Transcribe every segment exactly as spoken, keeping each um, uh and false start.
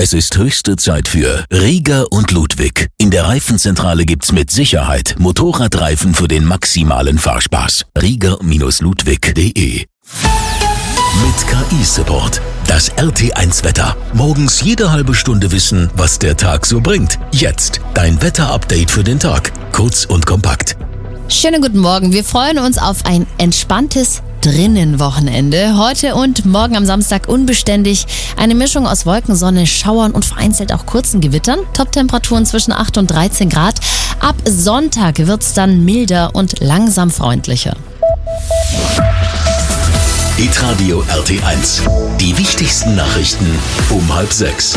Es ist höchste Zeit für Rieger und Ludwig. In der Reifenzentrale gibt's mit Sicherheit Motorradreifen für den maximalen Fahrspaß. Rieger Ludwig punkt de. Mit K I-Support. Das R T eins Wetter. Morgens jede halbe Stunde wissen, was der Tag so bringt. Jetzt dein Wetter-Update für den Tag. Kurz und kompakt. Schönen guten Morgen. Wir freuen uns auf ein entspanntes Drinnenwochenende. Heute und morgen am Samstag unbeständig. Eine Mischung aus Wolken, Sonne, Schauern und vereinzelt auch kurzen Gewittern. Top-Temperaturen zwischen acht und dreizehn Grad. Ab Sonntag wird's dann milder und langsam freundlicher. Hitradio R T eins. Die wichtigsten Nachrichten um halb sechs.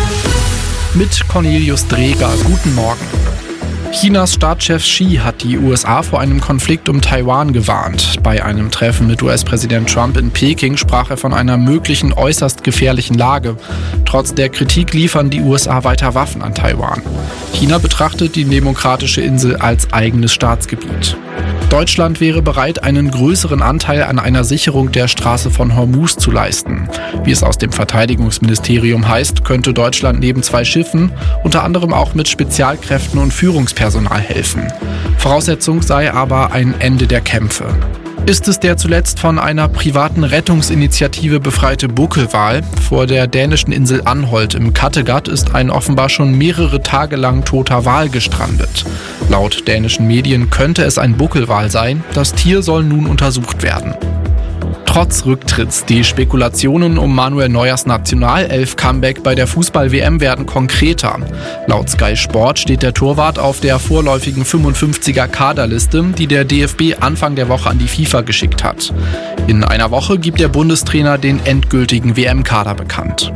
Mit Cornelius Dreger. Guten Morgen. Chinas Staatschef Xi hat die U S A vor einem Konflikt um Taiwan gewarnt. Bei einem Treffen mit U S-Präsident Trump in Peking sprach er von einer möglichen äußerst gefährlichen Lage. Trotz der Kritik liefern die U S A weiter Waffen an Taiwan. China betrachtet die demokratische Insel als eigenes Staatsgebiet. Deutschland wäre bereit, einen größeren Anteil an einer Sicherung der Straße von Hormuz zu leisten. Wie es aus dem Verteidigungsministerium heißt, könnte Deutschland neben zwei Schiffen unter anderem auch mit Spezialkräften und Führungspersonal helfen. Voraussetzung sei aber ein Ende der Kämpfe. Ist es der zuletzt von einer privaten Rettungsinitiative befreite Buckelwal? Vor der dänischen Insel Anholt im Kattegat ist ein offenbar schon mehrere Tage lang toter Wal gestrandet. Laut dänischen Medien könnte es ein Buckelwal sein. Das Tier soll nun untersucht werden. Trotz Rücktritts, die Spekulationen um Manuel Neuers Nationalelf-Comeback bei der Fußball-W M werden konkreter. Laut Sky Sport steht der Torwart auf der vorläufigen fünfundfünfziger Kaderliste, die der D F B Anfang der Woche an die FIFA geschickt hat. In einer Woche gibt der Bundestrainer den endgültigen W M-Kader bekannt.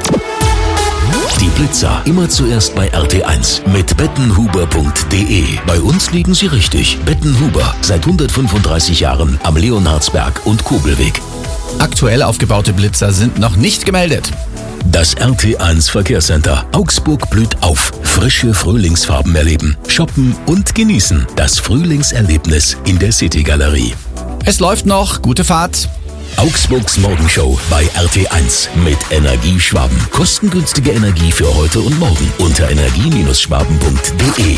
Die Blitzer immer zuerst bei R T eins mit bettenhuber punkt de. Bei uns liegen sie richtig. Bettenhuber, seit hundertfünfunddreißig Jahren am Leonhardsberg und Kobelweg. Aktuell aufgebaute Blitzer sind noch nicht gemeldet. Das R T eins Verkehrscenter. Augsburg blüht auf. Frische Frühlingsfarben erleben, shoppen und genießen. Das Frühlingserlebnis in der City-Galerie. Es läuft noch. Gute Fahrt. Augsburgs Morgenshow bei R T eins mit Energieschwaben. Kostengünstige Energie für heute und morgen unter energie schwaben punkt de.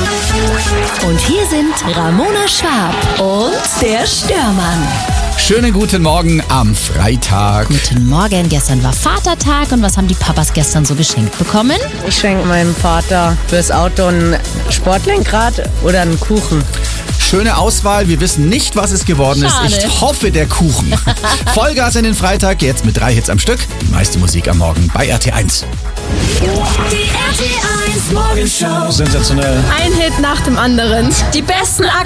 Und hier sind Ramona Schwab und der Störmann. Schönen guten Morgen am Freitag. Guten Morgen. Gestern war Vatertag. Und was haben die Papas gestern so geschenkt bekommen? Ich schenke meinem Vater fürs Auto ein Sportlenkrad oder einen Kuchen. Schöne Auswahl. Wir wissen nicht, was es geworden Schade. ist. Ich hoffe, der Kuchen. Vollgas in den Freitag, jetzt mit drei Hits am Stück. Die meiste Musik am Morgen bei R T eins. Die R T eins Morgenshow. Sensationell. Ein Hit nach dem anderen. Die besten Aktuellen.